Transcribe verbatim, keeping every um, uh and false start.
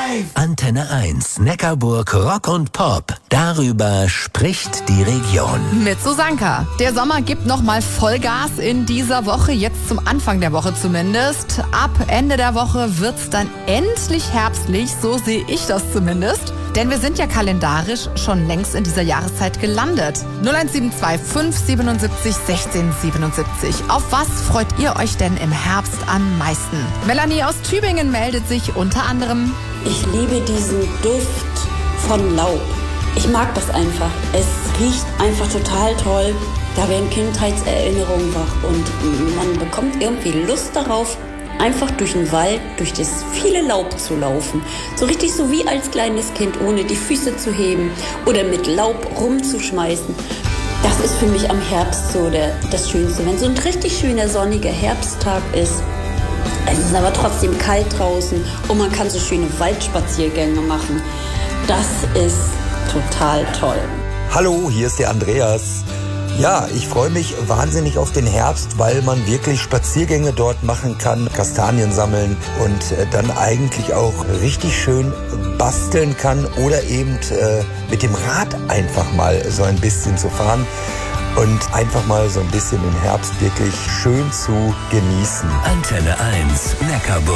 Antenne eins, Neckarburg Rock und Pop. Darüber spricht die Region. Mit Susanka. Der Sommer gibt nochmal Vollgas in dieser Woche, jetzt zum Anfang der Woche zumindest. Ab Ende der Woche wird's dann endlich herbstlich, so sehe ich das zumindest. Denn wir sind ja kalendarisch schon längst in dieser Jahreszeit gelandet. null eins sieben zwei fünf siebenundsiebzig sechzehn siebenundsiebzig. Auf was freut ihr euch denn im Herbst am meisten? Melanie aus Tübingen meldet sich unter anderem: Ich liebe diesen Duft von Laub. Ich mag das einfach. Es riecht einfach total toll. Da werden Kindheitserinnerungen wach und man bekommt irgendwie Lust darauf, einfach durch den Wald, durch das viele Laub zu laufen. So richtig so wie als kleines Kind, ohne die Füße zu heben oder mit Laub rumzuschmeißen. Das ist für mich am Herbst so der, das Schönste. Wenn so ein richtig schöner sonniger Herbsttag ist, es ist aber trotzdem kalt draußen und man kann so schöne Waldspaziergänge machen. Das ist total toll. Hallo, hier ist der Andreas. Ja, ich freue mich wahnsinnig auf den Herbst, weil man wirklich Spaziergänge dort machen kann, Kastanien sammeln und dann eigentlich auch richtig schön basteln kann oder eben äh, mit dem Rad einfach mal so ein bisschen zu fahren und einfach mal so ein bisschen den Herbst wirklich schön zu genießen. Antenne eins, Neckarburg.